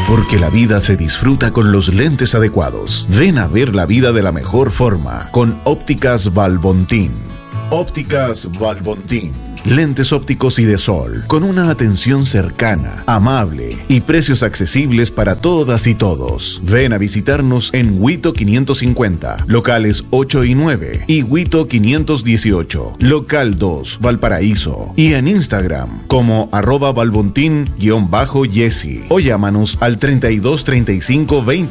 porque la vida se disfruta con los lentes adecuados. Ven a ver la vida de la mejor forma con Ópticas Valbontín. Ópticas Valbontín. Lentes ópticos y de sol, con una atención cercana, amable y precios accesibles para todas y todos. Ven a visitarnos en Huito 550, locales 8 y 9, y Huito 518, local 2, Valparaíso, y en Instagram como @valbontin_yesi, o llámanos al 32 35 20